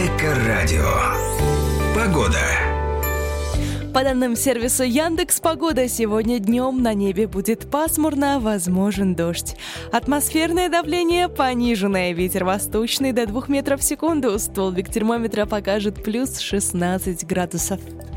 Эко-радио. Погода. По данным сервиса Яндекс.Погода, сегодня днем на небе будет пасмурно, возможен дождь. Атмосферное давление пониженное, ветер восточный до 2 метров в секунду, столбик термометра покажет плюс 16 градусов.